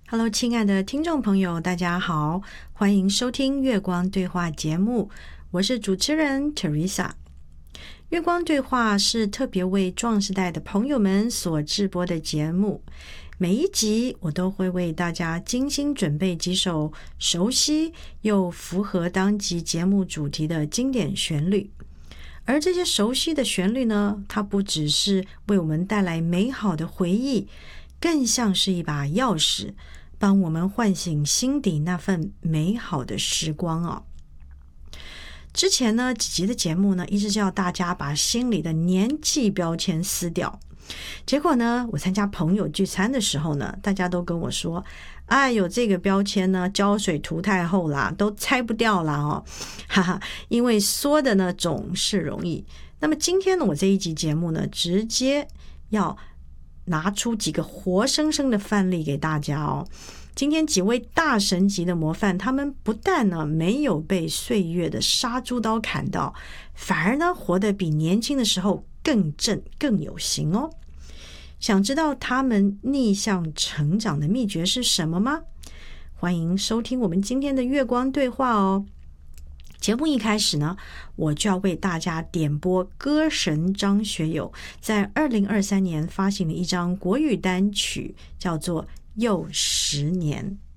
Hello， 亲爱的听众朋友，大家好，欢迎收听月光对话节目，我是主持人 Teresa。月光对话是特别为壮世代的朋友们所制播的节目，每一集我都会为大家精心准备几首熟悉又符合当集节目主题的经典旋律。而这些熟悉的旋律呢，它不只是为我们带来美好的回忆，更像是一把钥匙，帮我们唤醒心底那份美好的时光哦。之前呢几集的节目呢，一直叫大家把心里的年纪标签撕掉。结果呢，我参加朋友聚餐的时候呢，大家都跟我说：“哎呦，这个标签呢，胶水涂太厚啦，都拆不掉啦哦。”哈哈，因为说的呢总是容易。那么今天呢，我这一集节目呢，直接要拿出几个活生生的范例给大家哦。今天几位大神级的模范，他们不但呢没有被岁月的杀猪刀砍到，反而呢活得比年轻的时候更正更有型哦。想知道他们逆向成长的秘诀是什么吗？欢迎收听我们今天的月光对话哦。节目一开始呢，我就要为大家点播歌神张学友在2023年发行的一张国语单曲，叫做《又10年》。